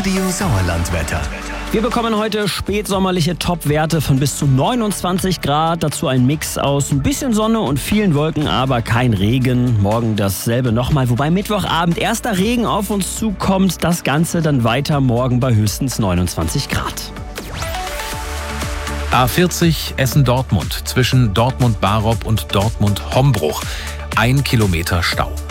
Radio Sauerlandwetter. Wir bekommen heute spätsommerliche Topwerte von bis zu 29 Grad. Dazu ein Mix aus ein bisschen Sonne und vielen Wolken, aber kein Regen. Morgen dasselbe nochmal, wobei Mittwochabend erster Regen auf uns zukommt. Das Ganze dann weiter morgen bei höchstens 29 Grad. A40 Essen-Dortmund zwischen Dortmund-Barob und Dortmund-Hombruch. 1 Kilometer Stau.